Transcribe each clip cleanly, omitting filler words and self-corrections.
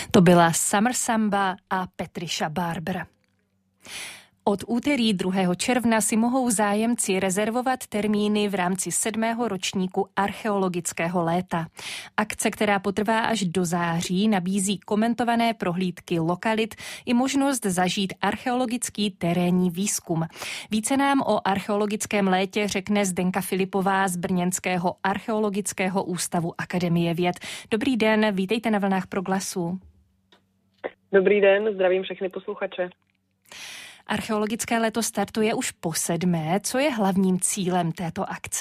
To byla Summer Samba a Patricia Barber. Od úterý 2. června si mohou zájemci rezervovat termíny v rámci 7. ročníku archeologického léta. Akce, která potrvá až do září, nabízí komentované prohlídky lokalit i možnost zažít archeologický terénní výzkum. Více nám o archeologickém létě řekne Zdenka Filipová z Brněnského archeologického ústavu Akademie věd. Dobrý den, vítejte na vlnách Proglasu. Dobrý den, zdravím všechny posluchače. Archeologické léto startuje už po 7. Co je hlavním cílem této akce?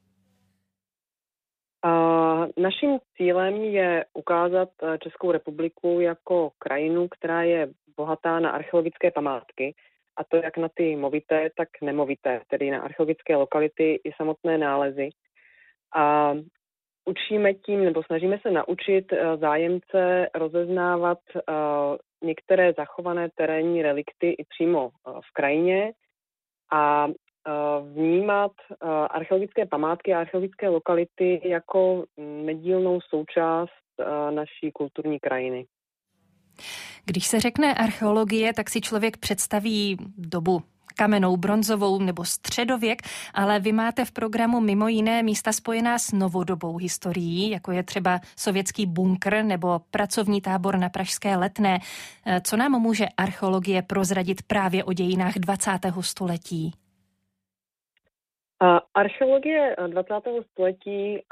Naším cílem je ukázat Českou republiku jako krajinu, která je bohatá na archeologické památky, a to jak na ty movité, tak nemovité, tedy na archeologické lokality i samotné nálezy. A učíme tím, nebo snažíme se naučit zájemce rozeznávat některé zachované terénní relikty i přímo v krajině a vnímat archeologické památky a archeologické lokality jako nedílnou součást naší kulturní krajiny. Když se řekne archeologie, tak si člověk představí dobu kamennou, bronzovou nebo středověk, ale vy máte v programu mimo jiné místa spojená s novodobou historií, jako je třeba sovětský bunkr nebo pracovní tábor na pražské Letné. Co nám může archeologie prozradit právě o dějinách 20. století? Archeologie 20. století